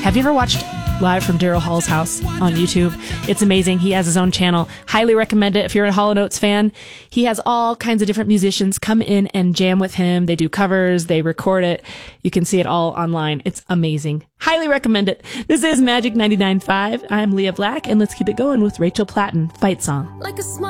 Have you ever watched live from Daryl Hall's house on YouTube? It's amazing. He has his own channel. Highly recommend it if you're a Hall & Oates fan. He has all kinds of different musicians come in and jam with him. They do covers. They record it. You can see it all online. It's amazing. Highly recommend it. This is Magic 99.5. I'm Leah Black, and let's keep it going with Rachel Platten, Fight Song. Like a small